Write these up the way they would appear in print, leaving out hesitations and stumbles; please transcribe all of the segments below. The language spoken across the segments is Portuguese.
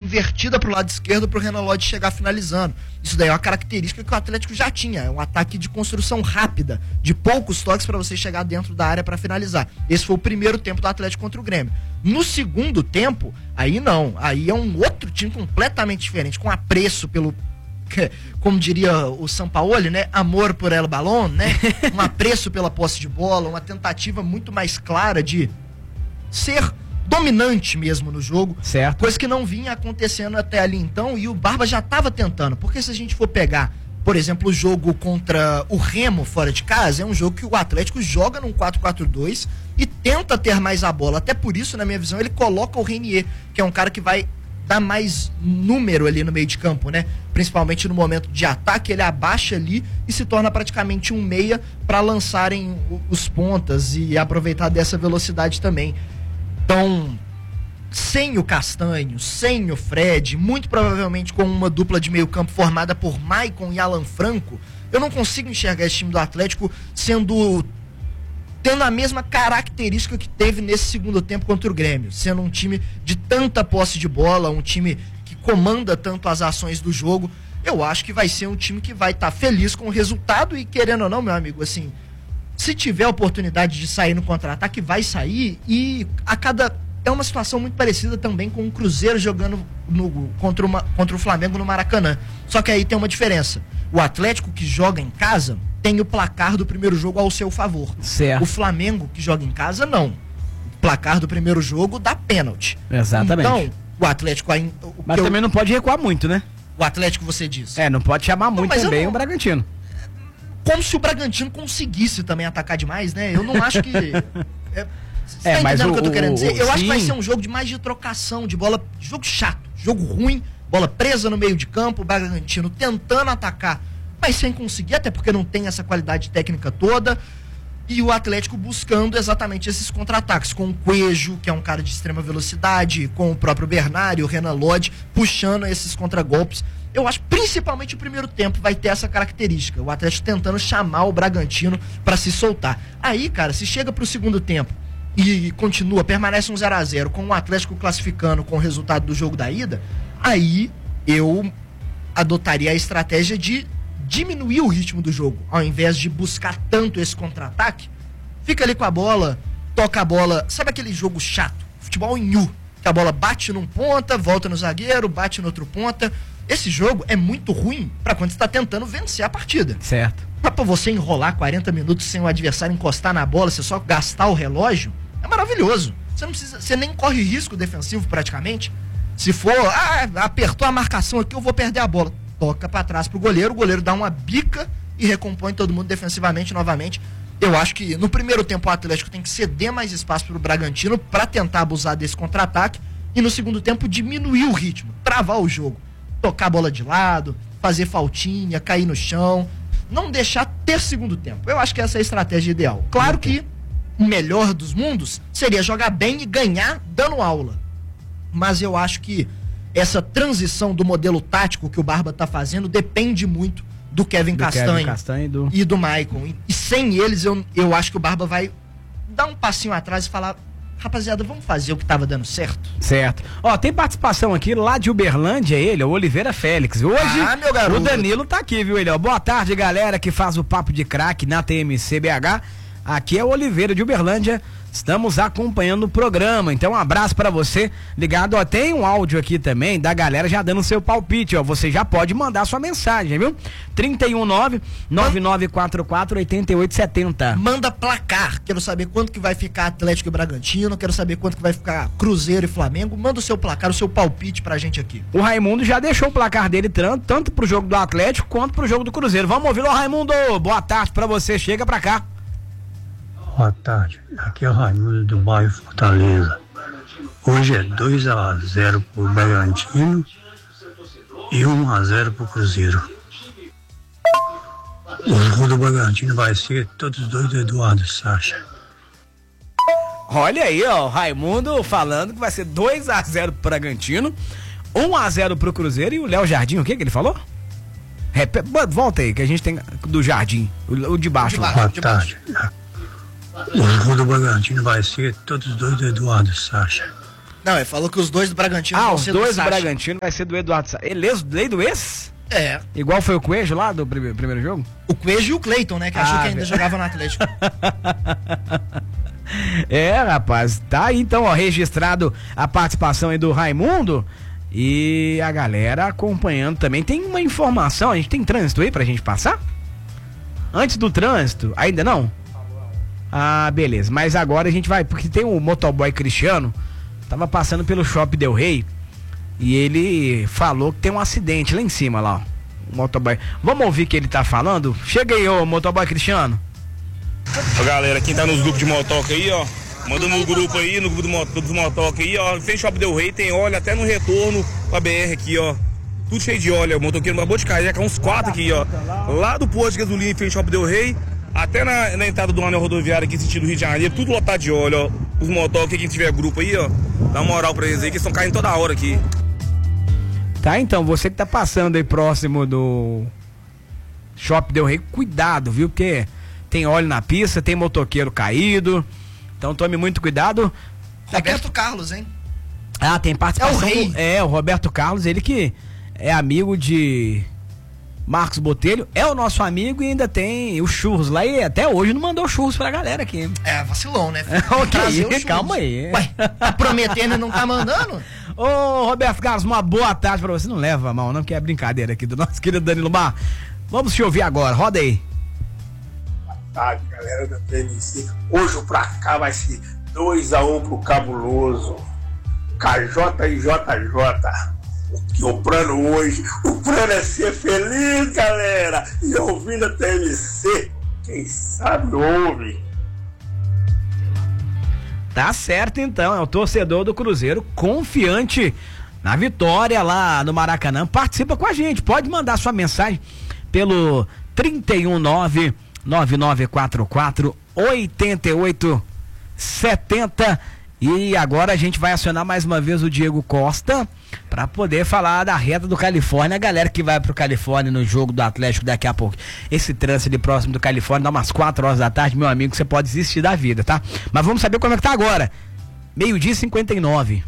invertida pro lado esquerdo pro Renan Lodge chegar finalizando. Isso daí é uma característica que o Atlético já tinha, é um ataque de construção rápida, de poucos toques para você chegar dentro da área para finalizar. Esse foi o primeiro tempo do Atlético contra o Grêmio. No segundo tempo, aí não, aí é um outro time completamente diferente, com apreço pelo, como diria o Sampaoli, né? Amor por el balón, né? Um apreço pela posse de bola, uma tentativa muito mais clara de ser dominante mesmo no jogo, certo. Coisa que não vinha acontecendo até ali então, e o Barba já estava tentando, porque se a gente for pegar, por exemplo, o jogo contra o Remo fora de casa, é um jogo que o Atlético joga num 4-4-2 e tenta ter mais a bola, até por isso, na minha visão, ele coloca o Renier, que é um cara que vai dar mais número ali no meio de campo, né? Principalmente no momento de ataque, ele abaixa ali e se torna praticamente um meia para lançarem os pontas e aproveitar dessa velocidade também. Então, sem o Castanho, sem o Fred, muito provavelmente com uma dupla de meio campo formada por Maicon e Alan Franco, eu não consigo enxergar esse time do Atlético tendo a mesma característica que teve nesse segundo tempo contra o Grêmio, sendo um time de tanta posse de bola, um time que comanda tanto as ações do jogo. Eu acho que vai ser um time que vai estar feliz com o resultado e, querendo ou não, meu amigo, assim, se tiver a oportunidade de sair no contra-ataque, vai sair, e é uma situação muito parecida também com o Cruzeiro jogando contra o Flamengo no Maracanã. Só que aí tem uma diferença. O Atlético, que joga em casa, tem o placar do primeiro jogo ao seu favor. Certo. O Flamengo, que joga em casa, não. O placar do primeiro jogo dá pênalti. Exatamente. Então, o Atlético ainda... Mas também não pode recuar muito, né? O Atlético, você diz. Não pode chamar muito também o Bragantino. Como se o Bragantino conseguisse também atacar demais, né? Eu não acho que... Você tá mas entendendo o que eu tô querendo dizer? Eu acho que vai sim. ser um jogo de mais de trocação de bola, jogo chato, jogo ruim, bola presa no meio de campo, o Bragantino tentando atacar, mas sem conseguir, até porque não tem essa qualidade técnica toda, e o Atlético buscando exatamente esses contra-ataques, com o Coelho, que é um cara de extrema velocidade, com o próprio Bernard, o Renan Lodge, puxando esses contragolpes. Eu acho, principalmente o primeiro tempo, vai ter essa característica, o Atlético tentando chamar o Bragantino para se soltar. Aí, cara, se chega pro segundo tempo e continua, permanece um 0-0, com o Atlético classificando com o resultado do jogo da ida, aí eu adotaria a estratégia de diminuir o ritmo do jogo, ao invés de buscar tanto esse contra-ataque. Fica ali com a bola, toca a bola, sabe aquele jogo chato, futebol em U, que a bola bate num ponta, volta no zagueiro, bate no outro ponta. Esse jogo é muito ruim para quando você está tentando vencer a partida. Certo. Mas pra você enrolar 40 minutos sem o adversário encostar na bola, você só gastar o relógio, é maravilhoso. Você nem corre risco defensivo praticamente. Se for, apertou a marcação aqui, eu vou perder a bola. Toca pra trás pro goleiro, o goleiro dá uma bica e recompõe todo mundo defensivamente novamente. Eu acho que no primeiro tempo o Atlético tem que ceder mais espaço pro Bragantino pra tentar abusar desse contra-ataque, e no segundo tempo diminuir o ritmo, travar o jogo, tocar a bola de lado, fazer faltinha, cair no chão, não deixar ter segundo tempo. Eu acho que essa é a estratégia ideal. Claro que o melhor dos mundos seria jogar bem e ganhar dando aula. Mas eu acho que essa transição do modelo tático que o Barba tá fazendo depende muito do Kevin Castanho e do Maicon. E sem eles, eu acho que o Barba vai dar um passinho atrás e falar: rapaziada, vamos fazer o que tava dando certo. Certo. Ó, tem participação aqui lá de Uberlândia, o Oliveira Félix. Hoje, meu garoto, o Danilo tá aqui, viu, ele? Boa tarde, galera que faz o Papo de Craque na TMC BH. Aqui é o Oliveira de Uberlândia. Estamos acompanhando o programa, então um abraço pra você ligado. Ó, tem um áudio aqui também da galera já dando seu palpite, ó. Você já pode mandar sua mensagem, viu? 319-9944-8870. Manda placar, quero saber quanto que vai ficar Atlético e Bragantino, quero saber quanto que vai ficar Cruzeiro e Flamengo. Manda o seu placar, o seu palpite pra gente aqui. O Raimundo já deixou o placar dele tanto pro jogo do Atlético quanto pro jogo do Cruzeiro. Vamos ouvir, ô Raimundo, boa tarde pra você, chega pra cá. Boa tarde, aqui é o Raimundo do bairro Fortaleza. Hoje é 2-0 pro Bragantino e 1-0 pro Cruzeiro. O gol do Bragantino vai ser todos dois do Eduardo Sacha. Olha aí, ó, o Raimundo falando que vai ser 2-0 pro Bragantino, 1-0 pro Cruzeiro. E o Léo Jardim, o que ele falou? Volta aí, que a gente tem do Jardim, o de baixo. Boa tarde. O gol do Bragantino vai ser todos dois do Eduardo Sacha. Não, ele falou que os dois do Bragantino vão os ser dois do Sacha. Bragantino vai ser do Eduardo Sacha. Lei do ex? É. Igual foi o Coelho lá do primeiro jogo? O Coelho e o Cleiton, né? Que achou que ainda jogava no Atlético. Rapaz, tá aí então, ó, registrado a participação aí do Raimundo e a galera acompanhando também. Tem uma informação, a gente tem trânsito aí pra gente passar? Antes do trânsito, ainda não? Ah, beleza, mas agora a gente vai, porque tem o motoboy Cristiano, tava passando pelo Shopping Del Rey e ele falou que tem um acidente lá em cima, lá, ó, o motoboy. Vamos ouvir o que ele tá falando? Chega aí, ô motoboy Cristiano. Ó, galera, quem tá nos grupos de motoca aí, ó, manda no grupo aí, no grupo dos motoca aí, ó, tem Shopping Del Rey, tem óleo até no retorno pra BR aqui, ó. Tudo cheio de óleo, o motoqueiro acabou de cair, já caiu uns 4 aqui, ó. Lá do posto de gasolina em frente ao Shopping Del Rey, até na entrada do anel rodoviário aqui, sentido Rio de Janeiro, tudo lotado de óleo, ó. Os motoca, quem tiver grupo aí, ó, dá uma moral pra eles aí, que eles estão caindo toda hora aqui. Tá, então, você que tá passando aí próximo do Shopping Del Rey, cuidado, viu? Porque tem óleo na pista, tem motoqueiro caído, então tome muito cuidado. Roberto Carlos, hein? Ah, tem participação. É o rei. O Roberto Carlos, ele que é amigo de Marcos Botelho, é o nosso amigo e ainda tem o churros lá e até hoje não mandou churros pra galera aqui. É, vacilão, né? Ok, calma aí. Ué, tá prometendo e não tá mandando? Ô, Roberto Carlos, uma boa tarde pra você. Não leva mal não, que é brincadeira aqui do nosso querido Danilo Bar. Vamos te ouvir agora, roda aí. Boa tarde, galera da TMC. Hoje o pra cá vai ser 2-1 pro Cabuloso. KJ e JJ. O plano hoje, o plano é ser feliz, galera. E ouvindo a TMC, quem sabe ouve. Tá certo então, é o torcedor do Cruzeiro confiante na vitória lá no Maracanã. Participa com a gente, pode mandar sua mensagem pelo 319-9944-8870. E agora a gente vai acionar mais uma vez o Diego Costa para poder falar da reta do Califórnia. A galera que vai pro Califórnia no jogo do Atlético daqui a pouco. Esse trânsito ali próximo do Califórnia dá umas 4 horas da tarde, meu amigo, você pode desistir da vida, tá? Mas vamos saber como é que tá agora. 12:59.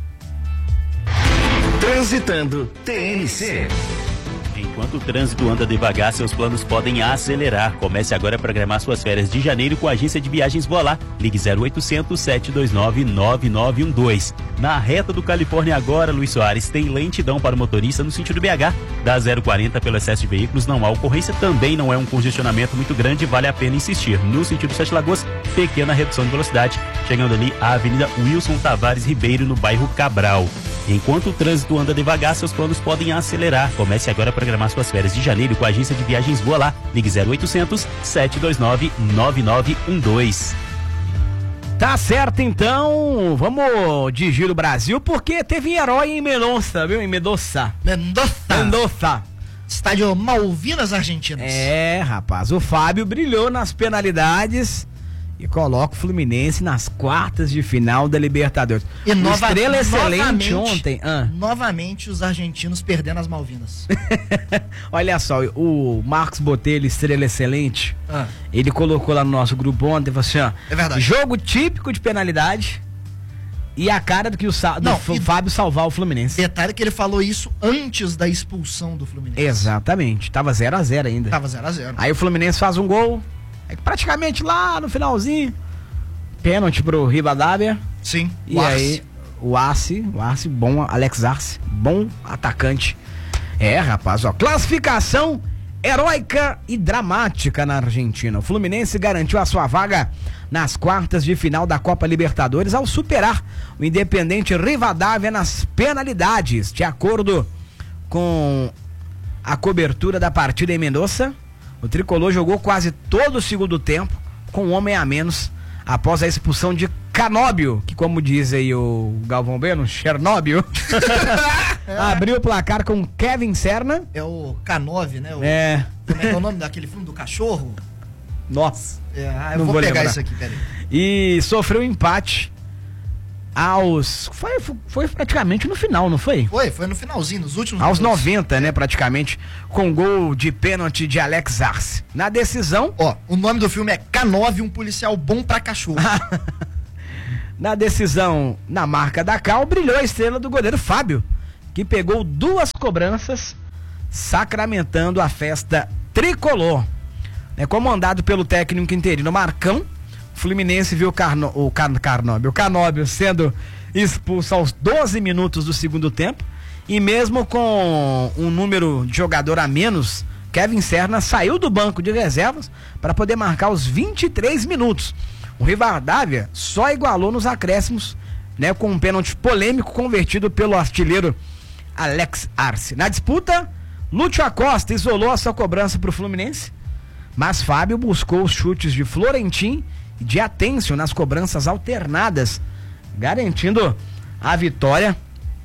Transitando TNC. Enquanto o trânsito anda devagar, seus planos podem acelerar. Comece agora a programar suas férias de janeiro com a agência de viagens Voar. Ligue 0800 729 9912. Na reta do Califórnia agora, Luiz Soares, tem lentidão para o motorista no sentido BH. Da 040 pelo excesso de veículos, não há ocorrência, também não é um congestionamento muito grande, vale a pena insistir. No sentido Sete Lagoas, pequena redução de velocidade, chegando ali à Avenida Wilson Tavares Ribeiro, no bairro Cabral. Enquanto o trânsito anda devagar, seus planos podem acelerar. Comece agora a programar suas férias de janeiro com a agência de viagens Voar. Ligue 0800 729 9912. Tá certo então, vamos de Giro Brasil, porque teve herói em Mendoza, viu? Em Mendoza. Estádio Malvinas Argentinas. É, rapaz, o Fábio brilhou nas penalidades e coloca o Fluminense nas quartas de final da Libertadores. E Estrela excelente ontem. Novamente os argentinos perdendo as Malvinas. Olha só, o Marcos Botelho, Estrela excelente, ele colocou lá no nosso grupo ontem, falou assim, ó, é verdade. Jogo típico de penalidade e a cara do que o Fábio salvar o Fluminense. Detalhe que ele falou isso antes da expulsão do Fluminense. Exatamente, tava 0-0 ainda. Tava 0-0. Aí o Fluminense faz um gol, praticamente lá no finalzinho, pênalti pro Rivadavia. Sim. E aí o Arce, bom, Alex Arce, bom atacante. É, rapaz, ó, classificação heróica e dramática na Argentina. O Fluminense garantiu a sua vaga nas quartas de final da Copa Libertadores ao superar o Independente Rivadavia nas penalidades. De acordo com a cobertura da partida em Mendoza, o tricolor jogou quase todo o segundo tempo com um homem a menos após a expulsão de Canóbio, que, como diz aí o Galvão Bueno, Chernobyl, abriu o placar com Kevin Serna. É o K9, né? Como é que é o nome daquele filme do cachorro? Nossa. Eu vou pegar isso aqui, peraí. E sofreu um empate foi praticamente no final, não foi? Foi no finalzinho, nos últimos aos minutos. 90, né, praticamente, com gol de pênalti de Alex Arce. Na decisão, o nome do filme é K9, um policial bom pra cachorro. Na decisão, na marca da Cal, brilhou a estrela do goleiro Fábio, que pegou 2 cobranças, sacramentando a festa tricolor. Comandado pelo técnico interino Marcão, o Fluminense viu o Canóbio sendo expulso aos 12 minutos do segundo tempo, e mesmo com um número de jogador a menos, Kevin Serna saiu do banco de reservas para poder marcar os 23 minutos. O Rivadavia só igualou nos acréscimos, com um pênalti polêmico convertido pelo artilheiro Alex Arce. Na disputa, Lúcio Acosta isolou a sua cobrança para o Fluminense, mas Fábio buscou os chutes de Florentin e de Atencio nas cobranças alternadas, garantindo a vitória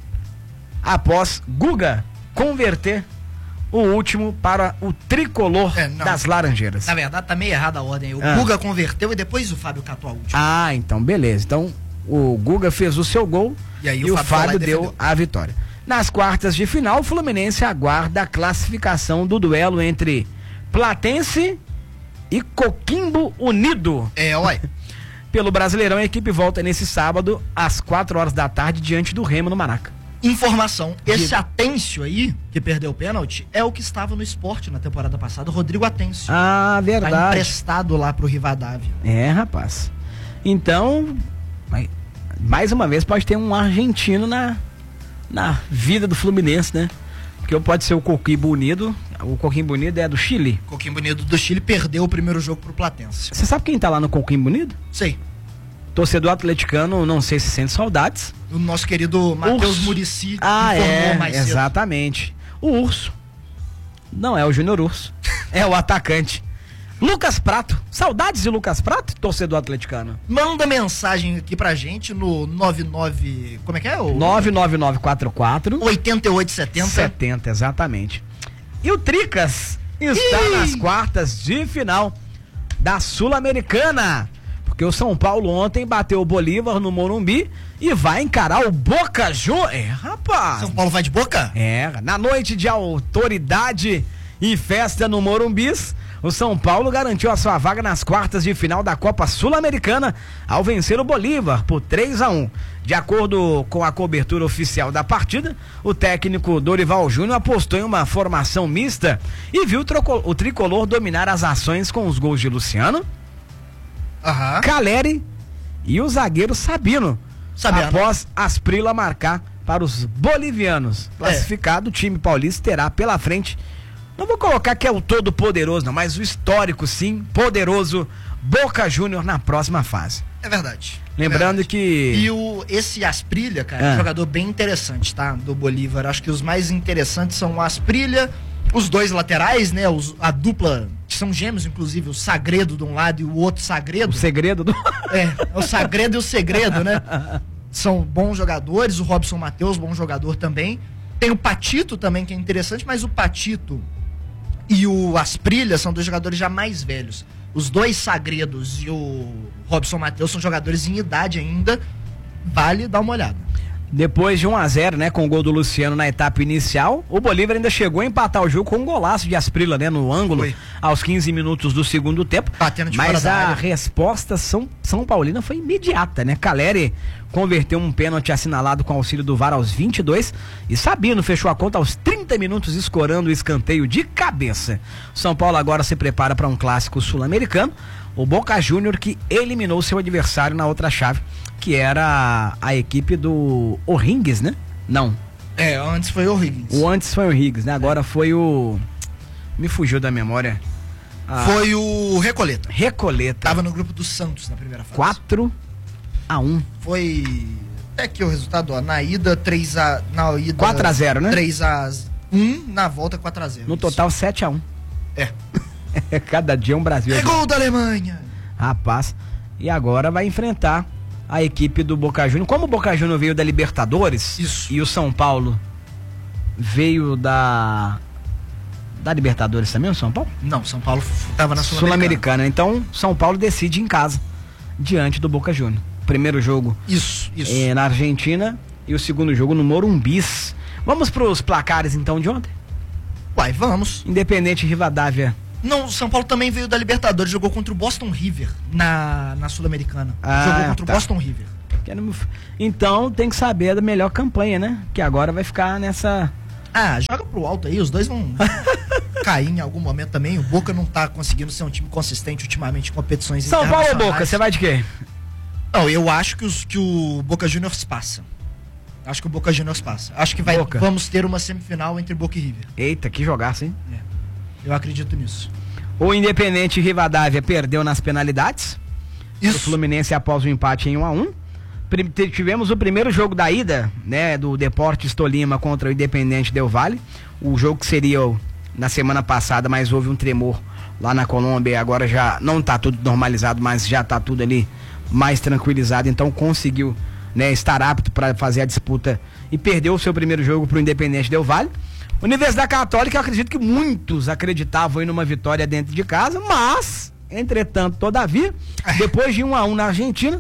após Guga converter o último para o tricolor das Laranjeiras. Na verdade, tá meio errada a ordem. O Guga converteu e depois o Fábio catou a última. Ah, então beleza. Então o Guga fez o seu gol e o Fábio deu a vitória. Nas quartas de final, o Fluminense aguarda a classificação do duelo entre Platense e Coquimbo Unido. Pelo Brasileirão, a equipe volta nesse sábado às 4 da tarde diante do Remo no Maraca. Informação, esse Atencio aí, que perdeu o pênalti, é o que estava no Sport na temporada passada, Rodrigo Atencio. Ah, verdade. Tá emprestado lá pro Rivadavia. Rapaz. Então, mais uma vez pode ter um argentino na vida do Fluminense, né? Porque pode ser o Coquimbo Unido. O Coquimbo Unido é do Chile. Coquimbo Unido do Chile perdeu o primeiro jogo pro Platense. Você sabe quem tá lá no Coquimbo Unido? Sei. Torcedor atleticano, não sei se sente saudades. O nosso querido Matheus Muricy informou mais cedo. Exatamente. O Urso. Não é o Júnior Urso. É o atacante. Lucas Prato. Saudades de Lucas Prato, torcedor atleticano? Manda mensagem aqui pra gente no 99... Como é que é? 99944 8870. 70, exatamente. E o Tricas está nas quartas de final da Sul-Americana. Porque o São Paulo ontem bateu o Bolívar no Morumbi e vai encarar o Boca Juniors. Rapaz. São Paulo vai de Boca? Na noite de autoridade e festa no Morumbis, o São Paulo garantiu a sua vaga nas quartas de final da Copa Sul-Americana ao vencer o Bolívar por 3-1. De acordo com a cobertura oficial da partida, o técnico Dorival Júnior apostou em uma formação mista e viu o tricolor dominar as ações com os gols de Luciano, Caleri e o zagueiro Sabino. Após Asprila marcar para os bolivianos. Classificado, o time paulista terá pela frente, não vou colocar que é o todo poderoso não, mas o histórico sim, poderoso Boca Juniors na próxima fase. É verdade. Lembrando que... E esse Asprilla, cara, é um jogador bem interessante, tá? Do Bolívar. Acho que os mais interessantes são o Asprilla, os dois laterais, né? A dupla, que são gêmeos, inclusive, o Sagredo de um lado e o outro Sagredo. O Segredo do... o Sagredo e o Segredo, né? São bons jogadores, o Robson Matheus, bom jogador também. Tem o Patito também, que é interessante, mas o Patito e o Asprilla são dois jogadores já mais velhos. Os dois Sagredos e o Robson Matheus são jogadores em idade ainda. Vale dar uma olhada. Depois de 1-0, né, com o gol do Luciano na etapa inicial, o Bolívar ainda chegou a empatar o jogo com um golaço de Asprilla, né, no ângulo, aos 15 minutos do segundo tempo. Mas a resposta São Paulina foi imediata, né? Caleri converteu um pênalti assinalado com auxílio do VAR aos 22 e Sabino fechou a conta aos 30 minutos, escorando o escanteio de cabeça. São Paulo agora se prepara para um clássico sul-americano, o Boca Juniors, que eliminou seu adversário na outra chave, que era a equipe do O'Higgins, né? Não. Antes foi o O'Higgins. Antes foi o O'Higgins, né? Agora foi o... Me fugiu da memória. Foi o Recoleta. Tava no grupo do Santos na primeira fase. 4-1. Foi... Até aqui o resultado, ó. Na ida, 3-0. Na ida... 4-0, né? 3-1, na volta 4-0. No total, 7-1. Cada dia um Brasil. É gol da Alemanha. Rapaz. E agora vai enfrentar a equipe do Boca Juniors. Como o Boca Juniors veio da Libertadores, isso, e o São Paulo veio da Libertadores também, o São Paulo? Não, São Paulo estava na Sul-Americana. Então, São Paulo decide em casa, diante do Boca Juniors. Primeiro jogo isso. Na Argentina e o segundo jogo no Morumbis. Vamos para os placares então de ontem? Vamos. Independente Rivadavia. Não, o São Paulo também veio da Libertadores, jogou contra o Boston River na Sul-Americana. Jogou contra o Boston River. Então tem que saber da melhor campanha, né? Que agora vai ficar nessa... Joga pro alto aí, os dois vão cair em algum momento também. O Boca não tá conseguindo ser um time consistente ultimamente em competições internacionais. São Paulo ou Boca, você vai de quê? Não, eu acho que o Boca Juniors passa. Acho que o Boca Juniors passa. Acho que vamos ter uma semifinal entre Boca e River. Eita, que jogaço, hein? Eu acredito nisso. O Independente Rivadavia perdeu nas penalidades. Isso. O Fluminense após o empate em 1-1. Tivemos o primeiro jogo da ida, né, do Deportes Tolima contra o Independente Del Valle. O jogo que seria na semana passada, mas houve um tremor lá na Colômbia. Agora já não tá tudo normalizado, mas já tá tudo ali mais tranquilizado. Então conseguiu, né, estar apto para fazer a disputa e perdeu o seu primeiro jogo pro Independente Del Valle. Universidade Católica, eu acredito que muitos acreditavam em uma vitória dentro de casa, mas, entretanto, todavia, depois de 1-1 na Argentina,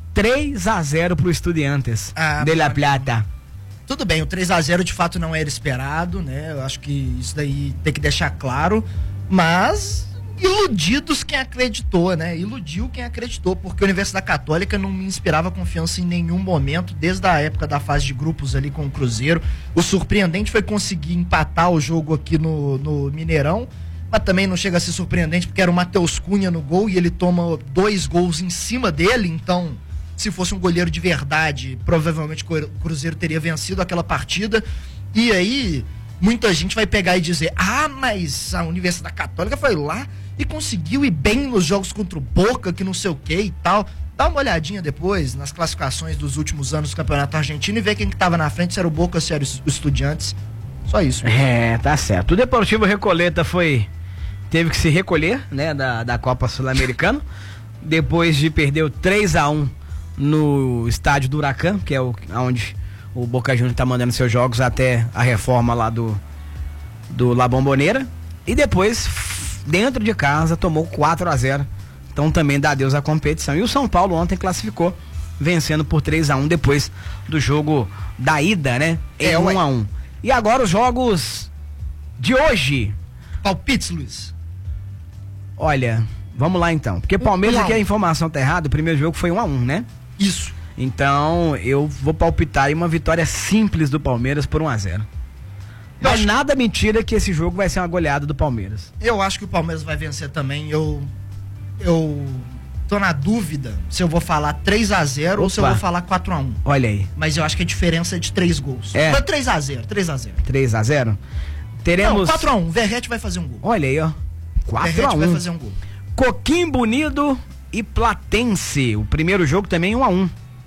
3-0 pro Estudiantes de La Plata. Tudo bem, o 3-0 de fato não era esperado, né? Eu acho que isso daí tem que deixar claro, mas iludidos quem acreditou, né? Iludiu quem acreditou, porque a Universidade Católica não me inspirava confiança em nenhum momento, desde a época da fase de grupos ali com o Cruzeiro. O surpreendente foi conseguir empatar o jogo aqui no Mineirão, mas também não chega a ser surpreendente, porque era o Matheus Cunha no gol e ele toma 2 gols em cima dele, então... Se fosse um goleiro de verdade, provavelmente o Cruzeiro teria vencido aquela partida. E aí, muita gente vai pegar e dizer: mas a Universidade Católica foi lá e conseguiu ir bem nos jogos contra o Boca, que não sei o que e tal. Dá uma olhadinha depois nas classificações dos últimos anos do Campeonato Argentino e vê quem que tava na frente, se era o Boca, se era os Estudiantes. Só isso. Tá certo. O Deportivo Recoleta teve que se recolher, né, da Copa Sul-Americana, depois de perder 3-1 no estádio do Huracan, que é onde o Boca Juniors tá mandando seus jogos até a reforma lá do La Bombonera, e depois dentro de casa tomou 4-0, então também dá adeus à competição. E o São Paulo ontem classificou, vencendo por 3-1 depois do jogo da ida, né, em 1-1. E agora os jogos de hoje. Palpites, Luiz. Olha, vamos lá então, porque Palmeiras, aqui a informação tá errada, o primeiro jogo foi 1-1, né? Isso. Então, eu vou palpitar em uma vitória simples do Palmeiras por 1-0. Mas nada mentira que esse jogo vai ser uma goleada do Palmeiras. Eu acho que o Palmeiras vai vencer também. Eu tô na dúvida se eu vou falar 3-0 ou se eu vou falar 4-1. Olha aí. Mas eu acho que a diferença é de 3 gols. 3-0. 3-0? Teremos... Não, 4-1. O Verratti vai fazer um gol. Olha aí, ó. 4-1. Verratti vai fazer um gol. Coquimbo Unido e Platense. O primeiro jogo também 1-1.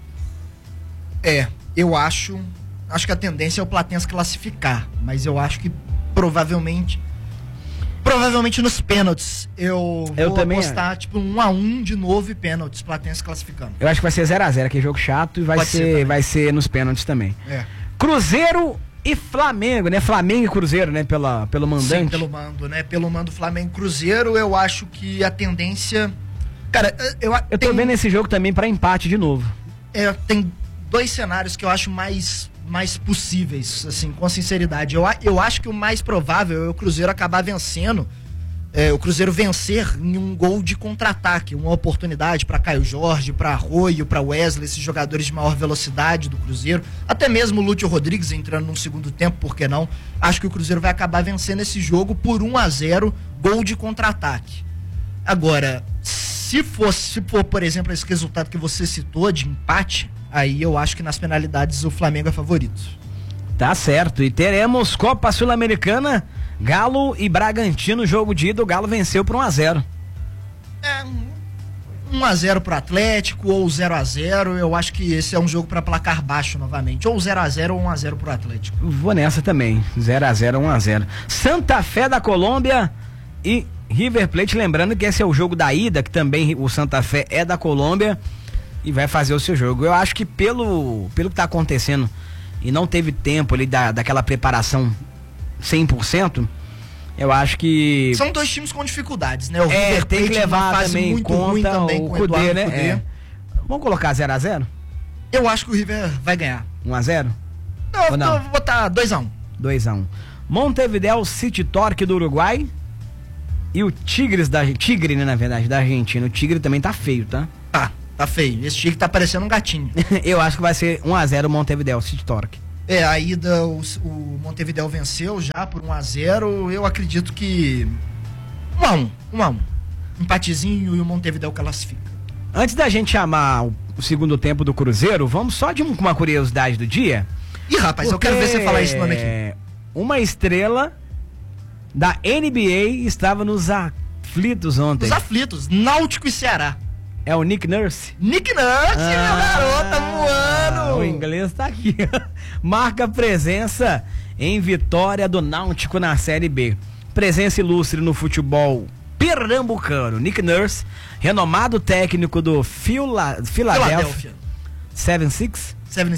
Eu acho que a tendência é o Platense classificar, mas eu acho que provavelmente nos pênaltis eu vou também apostar tipo 1-1 de novo e pênaltis, Platense classificando. Eu acho que vai ser 0-0, aquele jogo chato, e vai ser nos pênaltis também. Cruzeiro e Flamengo, né? Flamengo e Cruzeiro, né? Pelo mandante. Sim, pelo mando, né? Pelo mando Flamengo e Cruzeiro, eu acho que a tendência... Cara, eu tô vendo esse jogo também pra empate de novo. Tem 2 cenários que eu acho mais possíveis, assim, com sinceridade. Eu acho que o mais provável é o Cruzeiro acabar vencendo, o Cruzeiro vencer em um gol de contra-ataque, uma oportunidade para Caio Jorge, para Arroio, para Wesley, esses jogadores de maior velocidade do Cruzeiro, até mesmo o Lúcio Rodrigues entrando num segundo tempo, por que não? Acho que o Cruzeiro vai acabar vencendo esse jogo por 1-0, gol de contra-ataque. Agora, se for, por exemplo, esse resultado que você citou de empate, aí eu acho que nas penalidades o Flamengo é favorito. Tá certo. E teremos Copa Sul-Americana, Galo e Bragantino, jogo de ida, o Galo venceu por 1-0. 1-0 pro Atlético ou 0-0, eu acho que esse é um jogo para placar baixo novamente, ou 0-0 ou 1-0 pro Atlético. Vou nessa também, 0-0 ou 1-0. Santa Fé da Colômbia e River Plate, lembrando que esse é o jogo da ida, que também o Santa Fé é da Colômbia e vai fazer o seu jogo. Eu acho que pelo que tá acontecendo e não teve tempo ali daquela preparação 100%, eu acho que... São 2 times com dificuldades, né? O River tem que levar também muito conta ruim também o com Cudê, né? Cudê. Vamos colocar 0-0? Eu acho que o River vai ganhar. 1-0? Eu vou botar 2-1. 2-1. Montevideo City Torque do Uruguai e o Tigre, né, na verdade, da Argentina. O Tigre também tá feio, tá? Tá feio. Esse Chique tá parecendo um gatinho. Eu acho que vai ser 1x0 o Montevideo City Torque. A ida, o Montevideo venceu já por 1x0. Eu acredito que 1x1. Empatezinho e o Montevideo classifica. Antes da gente chamar o segundo tempo do Cruzeiro, vamos só de uma curiosidade do dia. Ih, rapaz, eu quero ver você falar esse nome aqui. Uma estrela da NBA estava nos aflitos ontem. Os aflitos, Náutico e Ceará. É o Nick Nurse? Nick Nurse, meu garoto, tá voando. O inglês tá aqui. Marca presença em vitória do Náutico na Série B. Presença ilustre no futebol pernambucano. Nick Nurse, renomado técnico do Philadelphia 76ers.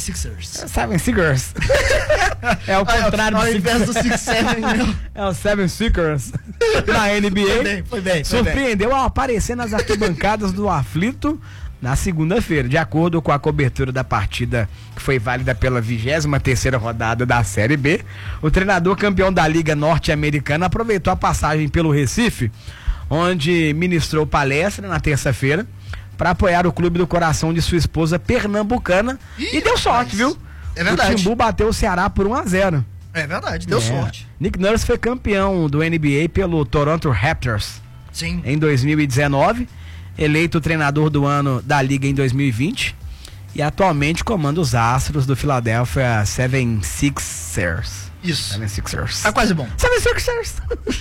É o contrário ao invés do 6-7, é o 76ers na NBA. Foi bem. Surpreendeu ao aparecer nas arquibancadas do aflito na segunda-feira. De acordo com a cobertura da partida que foi válida pela 23ª rodada da Série B, o treinador campeão da Liga Norte-Americana aproveitou a passagem pelo Recife, onde ministrou palestra na terça-feira para apoiar o clube do coração de sua esposa pernambucana. E deu sorte, viu? É verdade. O Timbu bateu o Ceará por 1x0. É verdade, deu sorte. Nick Nurse foi campeão do NBA pelo Toronto Raptors. Sim. Em 2019, eleito treinador do ano da liga em 2020 e atualmente comanda os astros do Philadelphia 76ers. Isso. 76ers. Tá quase bom. 76ers.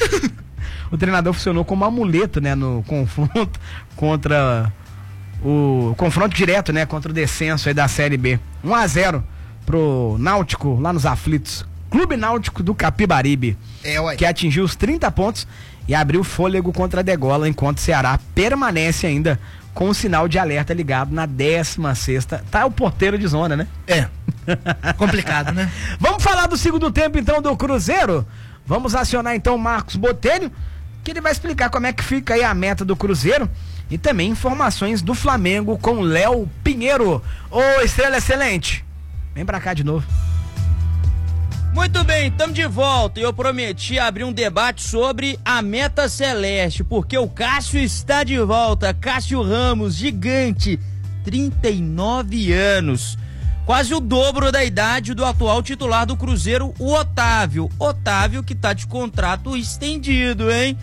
O treinador funcionou como amuleto, né, no confronto contra o confronto direto, né, contra o descenso aí da Série B. 1x0 pro Náutico lá nos aflitos. Clube Náutico do Capibaribe, que atingiu os 30 pontos e abriu fôlego contra a Degola, enquanto o Ceará permanece ainda com o sinal de alerta ligado na 16ª. Tá o porteiro de zona, né? É. Complicado, né? Vamos falar do segundo tempo então do Cruzeiro? Vamos acionar então o Marcos Botelho, que ele vai explicar como é que fica aí a meta do Cruzeiro e também informações do Flamengo com Léo Pinheiro. Ô, Estrela Excelente, vem pra cá de novo. Muito bem, estamos de volta e eu prometi abrir um debate sobre a meta celeste, porque o Cássio está de volta. Cássio Ramos, gigante, 39 anos. Quase o dobro da idade do atual titular do Cruzeiro, o Otávio. Otávio que tá de contrato estendido, hein?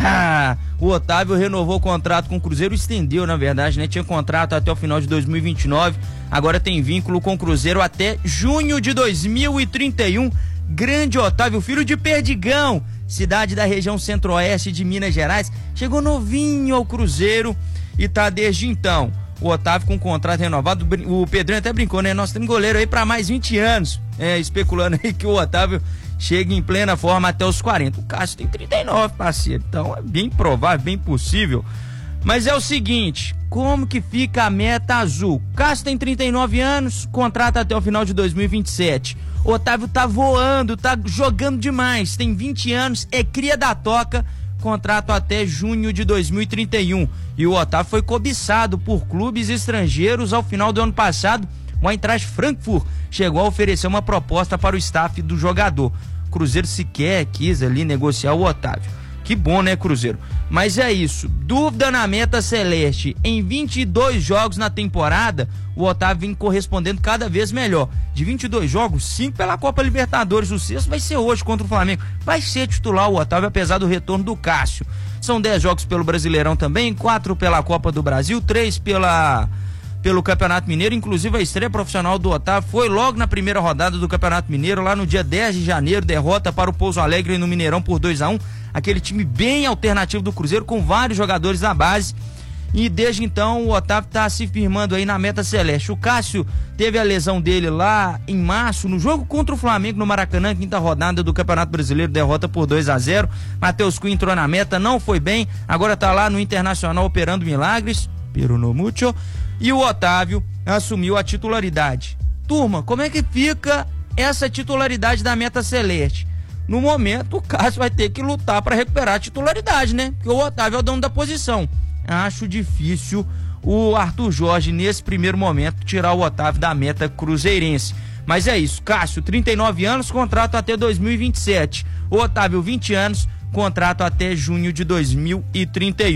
O Otávio renovou o contrato com o Cruzeiro, estendeu na verdade, né? Tinha contrato até o final de 2029, agora tem vínculo com o Cruzeiro até junho de 2031. Grande Otávio, filho de Perdigão, cidade da região centro-oeste de Minas Gerais, chegou novinho ao Cruzeiro e tá desde então. O Otávio com contrato renovado, o Pedrinho até brincou, né? Nós temos goleiro aí pra mais 20 anos, especulando aí que o Otávio chega em plena forma até os 40. O Cássio tem 39, parceiro, então é bem provável, bem possível. Mas é o seguinte, como que fica a meta azul? Cássio tem 39 anos, contrato até o final de 2027. O Otávio tá voando, tá jogando demais, tem 20 anos, é cria da toca, contrato até junho de 2031. E o Otávio foi cobiçado por clubes estrangeiros ao final do ano passado. O Eintracht Frankfurt chegou a oferecer uma proposta para o staff do jogador. O Cruzeiro sequer quis ali negociar o Otávio. Que bom, né, Cruzeiro? Mas é isso. Dúvida na meta celeste. Em 22 jogos na temporada, o Otávio vem correspondendo cada vez melhor. De 22 jogos, 5 pela Copa Libertadores. O sexto vai ser hoje contra o Flamengo. Vai ser titular o Otávio, apesar do retorno do Cássio. São 10 jogos pelo Brasileirão também, 4 pela Copa do Brasil, 3 pelo Campeonato Mineiro. Inclusive a estreia profissional do Otávio foi logo na primeira rodada do Campeonato Mineiro, lá no dia 10 de janeiro, derrota para o Pouso Alegre no Mineirão por 2-1, aquele time bem alternativo do Cruzeiro, com vários jogadores da base, e desde então o Otávio está se firmando aí na meta celeste. O Cássio teve a lesão dele lá em março, no jogo contra o Flamengo no Maracanã, quinta rodada do Campeonato Brasileiro, derrota por 2-0, Matheus Cunha entrou na meta, não foi bem, agora está lá no Internacional operando milagres, pero no mucho. E o Otávio assumiu a titularidade. Turma, como é que fica essa titularidade da meta celeste? No momento, o Cássio vai ter que lutar para recuperar a titularidade, né? Porque o Otávio é o dono da posição. Acho difícil o Arthur Jorge, nesse primeiro momento, tirar o Otávio da meta cruzeirense. Mas é isso, Cássio, 39 anos, contrato até 2027. O Otávio, 20 anos, contrato até junho de 2031.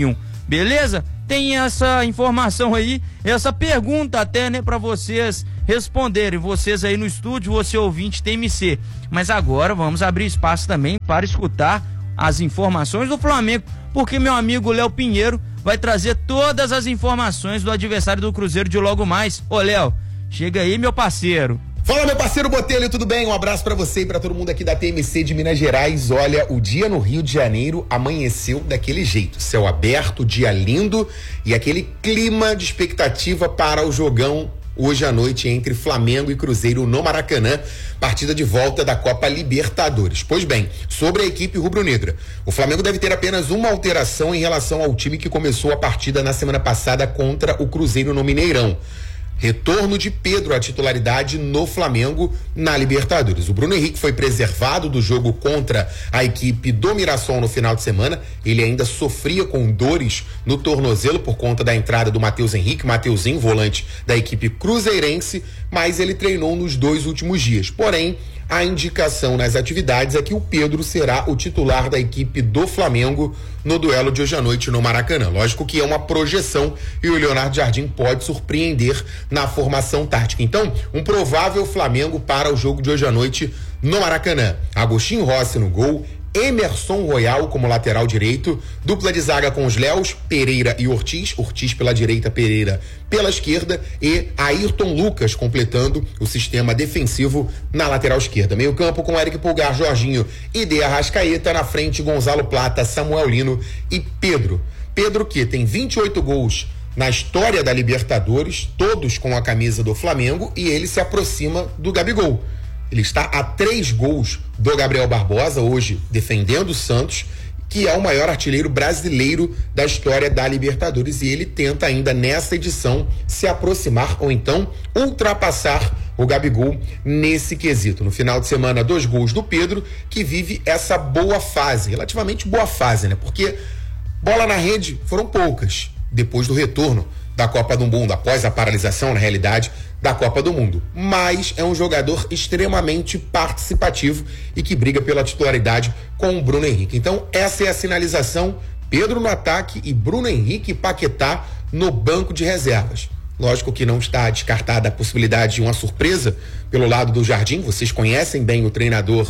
Beleza? Tem essa informação aí, essa pergunta até, né, pra vocês responderem, vocês aí no estúdio, você ouvinte TMC. Mas agora vamos abrir espaço também para escutar as informações do Flamengo, porque meu amigo Léo Pinheiro vai trazer todas as informações do adversário do Cruzeiro de logo mais. Ô Léo, chega aí, meu parceiro. Fala, meu parceiro Botelho, tudo bem? Um abraço pra você e pra todo mundo aqui da TMC de Minas Gerais. Olha, o dia no Rio de Janeiro amanheceu daquele jeito, céu aberto, dia lindo e aquele clima de expectativa para o jogão hoje à noite entre Flamengo e Cruzeiro no Maracanã, partida de volta da Copa Libertadores. Pois bem, sobre a equipe rubro-negra, o Flamengo deve ter apenas uma alteração em relação ao time que começou a partida na semana passada contra o Cruzeiro no Mineirão. Retorno de Pedro à titularidade no Flamengo na Libertadores. O Bruno Henrique foi preservado do jogo contra a equipe do Mirassol no final de semana. Ele ainda sofria com dores no tornozelo por conta da entrada do Matheus Henrique, Mateuzinho, volante da equipe cruzeirense, mas ele treinou nos 2 últimos dias. Porém, a indicação nas atividades é que o Pedro será o titular da equipe do Flamengo no duelo de hoje à noite no Maracanã. Lógico que é uma projeção e o Leonardo Jardim pode surpreender na formação tática. Então, um provável Flamengo para o jogo de hoje à noite no Maracanã. Agostinho Rossi no gol, Emerson Royal como lateral direito, dupla de zaga com os Léos, Pereira e Ortiz pela direita, Pereira pela esquerda e Ayrton Lucas completando o sistema defensivo na lateral esquerda. Meio campo com Eric Pulgar, Jorginho e De Arrascaeta, na frente Gonzalo Plata, Samuel Lino e Pedro. Pedro que tem 28 gols na história da Libertadores, todos com a camisa do Flamengo, e ele se aproxima do Gabigol. Ele está a 3 gols do Gabriel Barbosa, hoje defendendo o Santos, que é o maior artilheiro brasileiro da história da Libertadores, e ele tenta ainda nessa edição se aproximar ou então ultrapassar o Gabigol nesse quesito. No final de semana, 2 gols do Pedro, que vive essa boa fase, relativamente boa fase, né? Porque bola na rede foram poucas depois do retorno da Copa do Mundo, após a paralisação, na realidade, da Copa do Mundo. Mas é um jogador extremamente participativo e que briga pela titularidade com o Bruno Henrique. Então, essa é a sinalização: Pedro no ataque e Bruno Henrique e Paquetá no banco de reservas. Lógico que não está descartada a possibilidade de uma surpresa pelo lado do Jardim. Vocês conhecem bem o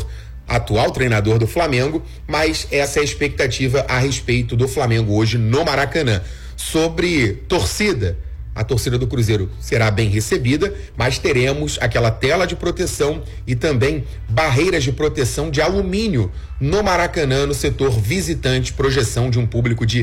atual treinador do Flamengo, mas essa é a expectativa a respeito do Flamengo hoje no Maracanã. Sobre torcida, a torcida do Cruzeiro será bem recebida, mas teremos aquela tela de proteção e também barreiras de proteção de alumínio no Maracanã, no setor visitante, projeção de um público de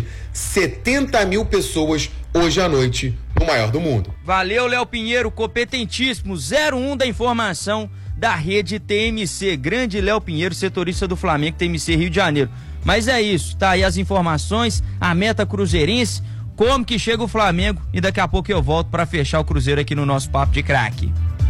70 mil pessoas hoje à noite, no maior do mundo. Valeu, Léo Pinheiro, competentíssimo, 01 da informação da rede TMC. Grande Léo Pinheiro, setorista do Flamengo, TMC Rio de Janeiro. Mas é isso, tá aí as informações, a meta cruzeirense, como que chega o Flamengo, e daqui a pouco eu volto para fechar o Cruzeiro aqui no nosso Papo de Craque.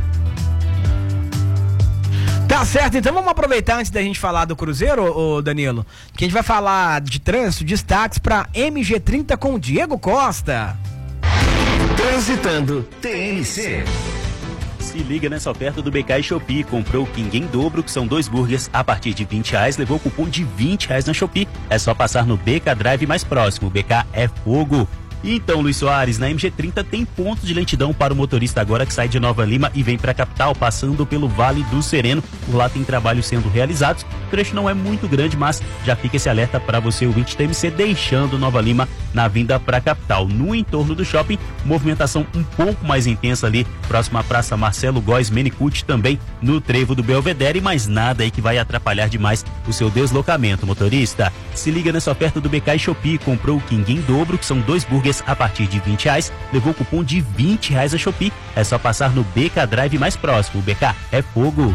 Tá certo, então vamos aproveitar antes da gente falar do Cruzeiro, ô Danilo, que a gente vai falar de trânsito, destaques para MG30 com o Diego Costa. Transitando TMC. Se liga nessa oferta do BK e Shopee. Comprou o King em dobro, que são 2 burgers a partir de R$20, levou o cupom de R$20 na Shopee. É só passar no BK Drive mais próximo. BK é fogo. Então, Luiz Soares, na MG30 tem ponto de lentidão para o motorista agora que sai de Nova Lima e vem para a capital, passando pelo Vale do Sereno. Por lá tem trabalhos sendo realizados. O trecho não é muito grande, mas já fica esse alerta para você, ouvinte TMC, deixando Nova Lima na vinda para a capital. No entorno do shopping, movimentação um pouco mais intensa ali, próxima à Praça Marcelo Góes Menicucci, também no trevo do Belvedere, mas nada aí que vai atrapalhar demais o seu deslocamento, motorista. Se liga nessa oferta do BK e Shopee. Comprou o King em dobro, que são 2 burgers a partir de R$20, levou o cupom de R$20 a Shopee. É só passar no BK Drive mais próximo. O BK é fogo.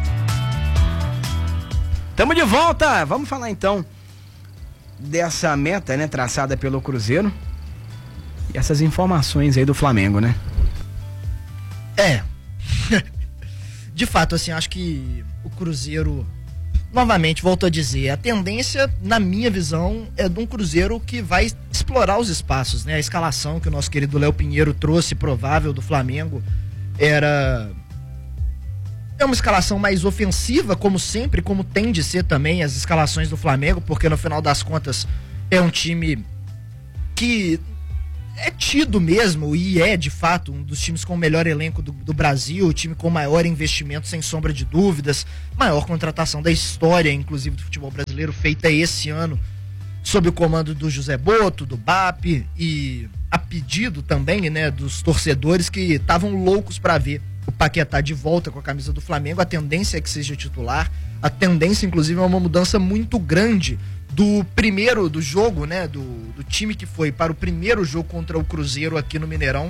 Tamo de volta. Vamos falar então dessa meta, né, traçada pelo Cruzeiro e essas informações aí do Flamengo, né? De fato, assim, acho que o Cruzeiro, novamente, volto a dizer, a tendência, na minha visão, é de um Cruzeiro que vai explorar os espaços, né? A escalação que o nosso querido Léo Pinheiro trouxe, provável, do Flamengo, é uma escalação mais ofensiva, como sempre, como tem de ser também as escalações do Flamengo, porque no final das contas é um time que é tido mesmo, e é de fato um dos times com o melhor elenco do Brasil, o time com maior investimento, sem sombra de dúvidas, maior contratação da história, inclusive do futebol brasileiro, feita esse ano, sob o comando do José Boto, do BAP, e a pedido também, né, dos torcedores que estavam loucos para ver o Paquetá de volta com a camisa do Flamengo. A tendência é que seja titular, a tendência inclusive é uma mudança muito grande do jogo, né, do time que foi para o primeiro jogo contra o Cruzeiro aqui no Mineirão,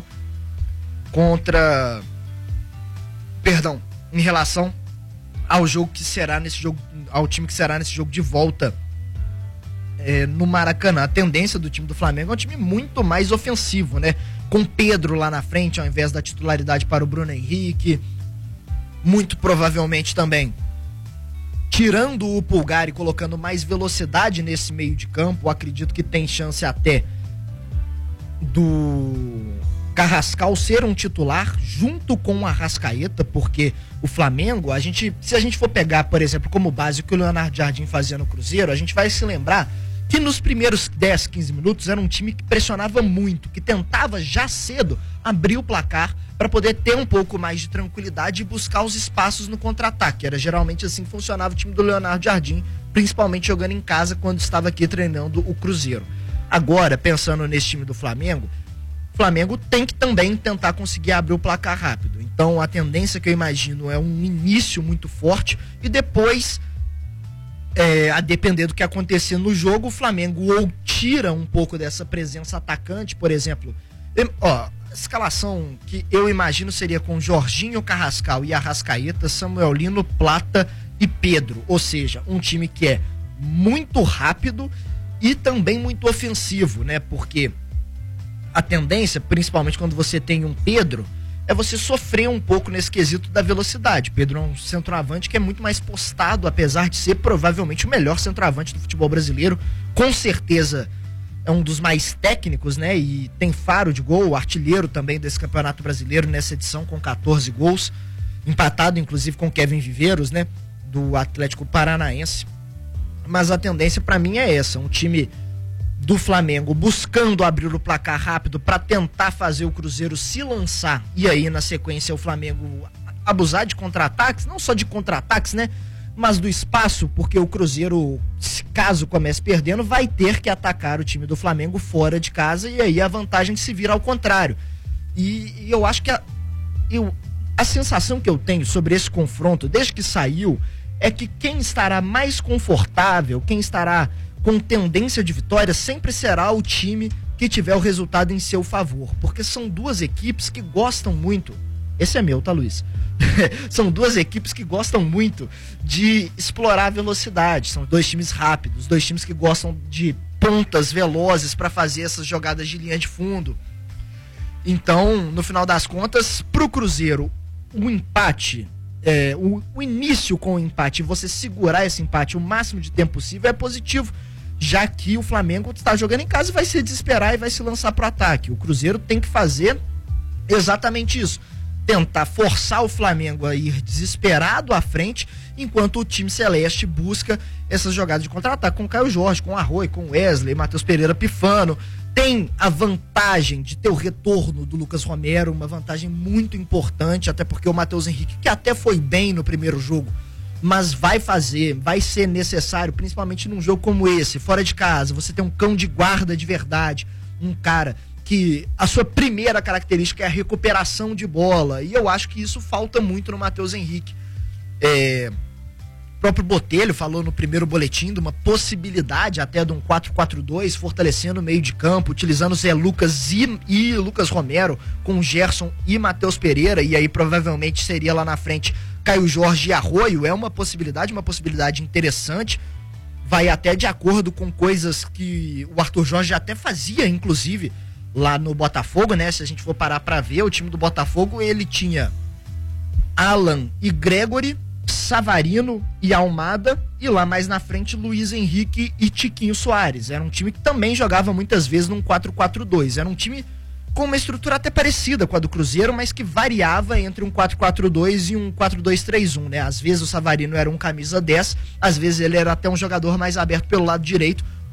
em relação ao jogo que será nesse jogo, ao time que será nesse jogo de volta no Maracanã. A tendência do time do Flamengo é um time muito mais ofensivo, né, com Pedro lá na frente ao invés da titularidade para o Bruno Henrique, muito provavelmente também tirando o Pulgar e colocando mais velocidade nesse meio de campo. acredito que tem chance até do Carrascal ser um titular junto com o Arrascaeta, porque o Flamengo, se a gente for pegar, por exemplo, como base o que o Leonardo Jardim fazia no Cruzeiro, a gente vai se lembrar que nos primeiros 10, 15 minutos era um time que pressionava muito, que tentava já cedo abrir o placar para poder ter um pouco mais de tranquilidade e buscar os espaços no contra-ataque. Era geralmente assim que funcionava o time do Leonardo Jardim, principalmente jogando em casa quando estava aqui treinando o Cruzeiro. Agora, pensando nesse time do Flamengo, o Flamengo tem que também tentar conseguir abrir o placar rápido. Então a tendência que eu imagino é um início muito forte e depois, a depender do que acontecer no jogo, o Flamengo ou tira um pouco dessa presença atacante, por exemplo, a escalação que eu imagino seria com Jorginho, Carrascal e Arrascaeta, Samuel Lino, Plata e Pedro, ou seja, um time que é muito rápido e também muito ofensivo, né? Porque a tendência, principalmente quando você tem um Pedro, é você sofrer um pouco nesse quesito da velocidade. Pedro é um centroavante que é muito mais postado, apesar de ser provavelmente o melhor centroavante do futebol brasileiro. Com certeza é um dos mais técnicos, né? E tem faro de gol, artilheiro também desse Campeonato Brasileiro nessa edição com 14 gols, empatado inclusive com Kevin Viveiros, né? Do Atlético Paranaense. Mas a tendência para mim é essa, um time do Flamengo buscando abrir o placar rápido para tentar fazer o Cruzeiro se lançar, e aí na sequência o Flamengo abusar de contra-ataques, não só de contra-ataques, né, mas do espaço, porque o Cruzeiro, caso comece perdendo, vai ter que atacar o time do Flamengo fora de casa, e aí a vantagem se vira ao contrário. E eu acho que a sensação que eu tenho sobre esse confronto desde que saiu é que quem estará mais confortável, quem estará com tendência de vitória, sempre será o time que tiver o resultado em seu favor. Porque são duas equipes que gostam muito. Esse é meu, tá, Luiz? São duas equipes que gostam muito de explorar a velocidade. São dois times rápidos, dois times que gostam de pontas velozes para fazer essas jogadas de linha de fundo. Então, no final das contas, pro Cruzeiro, o empate, o início com o empate, você segurar esse empate o máximo de tempo possível é positivo, já que o Flamengo está jogando em casa e vai se desesperar e vai se lançar para o ataque. O Cruzeiro tem que fazer exatamente isso, tentar forçar o Flamengo a ir desesperado à frente, enquanto o time celeste busca essas jogadas de contra-ataque com o Caio Jorge, com o Arroio, com o Wesley, Matheus Pereira pifando. Tem a vantagem de ter o retorno do Lucas Romero, uma vantagem muito importante, até porque o Matheus Henrique, que até foi bem no primeiro jogo, mas vai ser necessário, principalmente num jogo como esse, fora de casa, você tem um cão de guarda de verdade, um cara que a sua primeira característica é a recuperação de bola, e eu acho que isso falta muito no Matheus Henrique. O próprio Botelho falou no primeiro boletim de uma possibilidade até de um 4-4-2, fortalecendo o meio de campo, utilizando Zé Lucas e Lucas Romero, com Gerson e Matheus Pereira, e aí provavelmente seria lá na frente Caio Jorge e Arroio. É uma possibilidade interessante, vai até de acordo com coisas que o Arthur Jorge até fazia, inclusive, lá no Botafogo, né? Se a gente for parar pra ver, o time do Botafogo, ele tinha Alan e Gregory, Savarino e Almada, e lá mais na frente Luiz Henrique e Tiquinho Soares. Era um time que também jogava muitas vezes num 4-4-2. Era um time com uma estrutura até parecida com a do Cruzeiro, mas que variava entre um 4-4-2 e um 4-2-3-1, né? Às vezes o Savarino era um camisa 10, às vezes ele era até um jogador mais aberto pelo lado direito,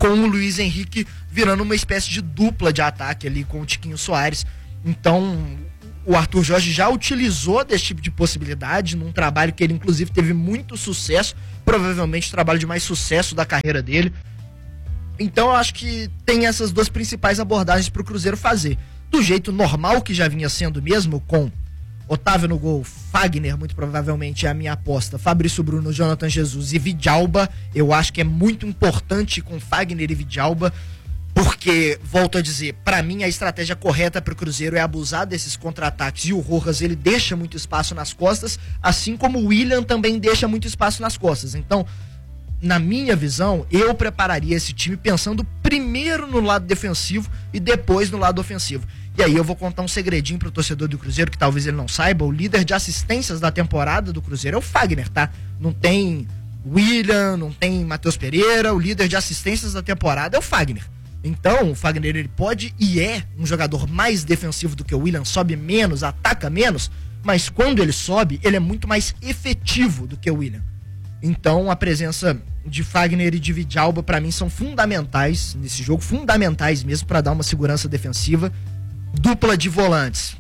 com o Luiz Henrique virando uma espécie de dupla de ataque ali com o Tiquinho Soares. Então, o Arthur Jorge já utilizou desse tipo de possibilidade num trabalho que ele, inclusive, teve muito sucesso, provavelmente o trabalho de mais sucesso da carreira dele. Então, eu acho que tem essas duas principais abordagens para o Cruzeiro fazer. Do jeito normal que já vinha sendo mesmo, com Otávio no gol, Fagner, muito provavelmente é a minha aposta, Fabrício Bruno, Jonathan Jesus e Vidalba. Eu acho que é muito importante com Fagner e Vidalba, porque, volto a dizer, para mim a estratégia correta para o Cruzeiro é abusar desses contra-ataques, e o Rojas, ele deixa muito espaço nas costas, assim como o William também deixa muito espaço nas costas. Então, na minha visão, eu prepararia esse time pensando primeiro no lado defensivo e depois no lado ofensivo. E aí eu vou contar um segredinho pro torcedor do Cruzeiro, que talvez ele não saiba: o líder de assistências da temporada do Cruzeiro é o Fagner, tá? Não tem William, não tem Matheus Pereira, o líder de assistências da temporada é o Fagner. Então, o Fagner, ele pode e é um jogador mais defensivo do que o William, sobe menos, ataca menos, mas quando ele sobe, ele é muito mais efetivo do que o William. Então, a presença de Fagner e de Vidalba, para mim, são fundamentais nesse jogo, fundamentais mesmo para dar uma segurança defensiva. Dupla de volantes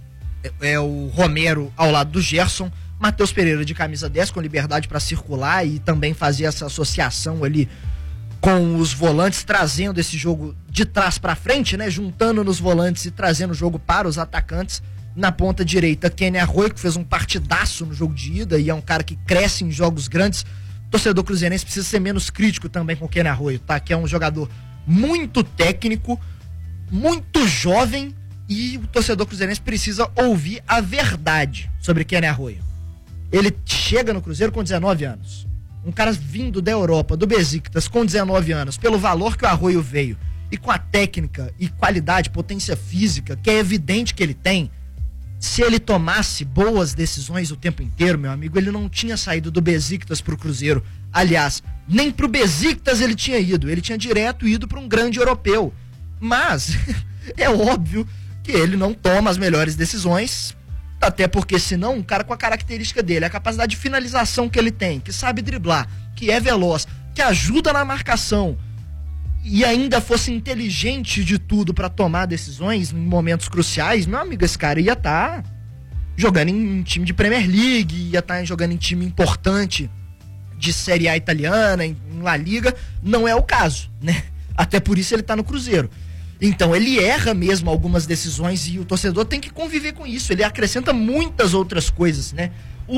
é o Romero ao lado do Gerson, Matheus Pereira de camisa 10 com liberdade para circular e também fazer essa associação ali com os volantes, trazendo esse jogo de trás para frente, né, juntando nos volantes e trazendo o jogo para os atacantes. Na ponta direita, Kenny Arroyo, que fez um partidaço no jogo de ida e é um cara que cresce em jogos grandes. O torcedor cruzeirense precisa ser menos crítico também com o Kenny Arroyo, tá? Que é um jogador muito técnico, muito jovem, e o torcedor cruzeirense precisa ouvir a verdade sobre Kenny Arroyo. Ele chega no Cruzeiro com 19 anos. Um cara vindo da Europa, do Besiktas, com 19 anos, pelo valor que o Arroyo veio, e com a técnica e qualidade, potência física, que é evidente que ele tem. Se ele tomasse boas decisões o tempo inteiro, meu amigo, ele não tinha saído do Besiktas pro Cruzeiro. Aliás, nem pro Besiktas ele tinha ido. Ele tinha direto ido para um grande europeu. Mas é óbvio que ele não toma as melhores decisões, até porque senão um cara com a característica dele, a capacidade de finalização que ele tem, que sabe driblar, que é veloz, que ajuda na marcação, e ainda fosse inteligente de tudo para tomar decisões em momentos cruciais, meu amigo, esse cara ia estar jogando em time de Premier League, ia estar jogando em time importante de Série A italiana, em La Liga. Não é o caso, né? Até por isso ele tá no Cruzeiro. Então ele erra mesmo algumas decisões e o torcedor tem que conviver com isso. Ele acrescenta muitas outras coisas, né?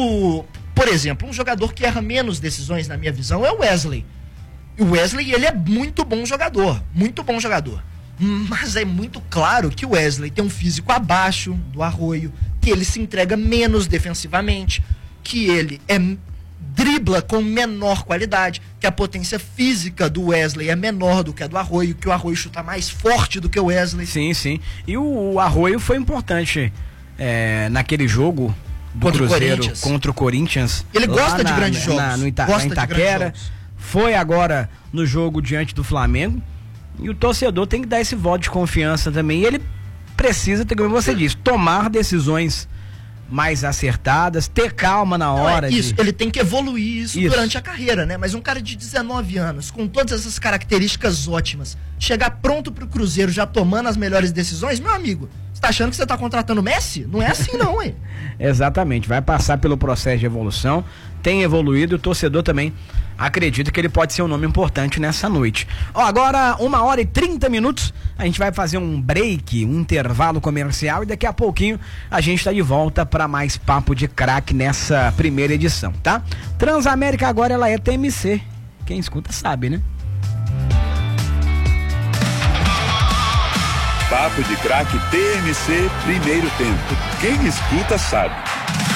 Por exemplo, um jogador que erra menos decisões, na minha visão, é o Wesley. O Wesley, ele é muito bom jogador, mas é muito claro que o Wesley tem um físico abaixo do Arroyo, que ele se entrega menos defensivamente, que ele dribla com menor qualidade, que a potência física do Wesley é menor do que a do Arroyo, que o Arroyo chuta mais forte do que o Wesley. Sim, sim. E o Arroyo foi importante naquele jogo do contra Cruzeiro contra o Corinthians. Ele gosta de grandes jogos. Na Itaquera. Foi agora no jogo diante do Flamengo. E o torcedor tem que dar esse voto de confiança também. E ele precisa, como você disse, tomar decisões mais acertadas, ter calma na hora. Isso, ele tem que evoluir isso durante a carreira, né? Mas um cara de 19 anos, com todas essas características ótimas, chegar pronto pro Cruzeiro já tomando as melhores decisões, meu amigo, você tá achando que você tá contratando o Messi? Não é assim não, hein? Exatamente, vai passar pelo processo de evolução, tem evoluído, e o torcedor também acredita que ele pode ser um nome importante nessa noite. Agora 1h30, a gente vai fazer um break, um intervalo comercial, e daqui a pouquinho a gente tá de volta para mais Papo de Craque nessa primeira edição, tá? Transamérica agora ela é TMC, quem escuta sabe, né? Papo de Craque TMC, primeiro tempo. Quem escuta sabe.